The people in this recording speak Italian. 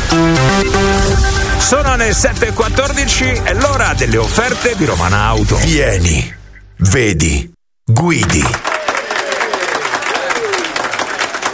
Sono le 7.14, è l'ora delle offerte di Romana Auto. Vieni, vedi, guidi.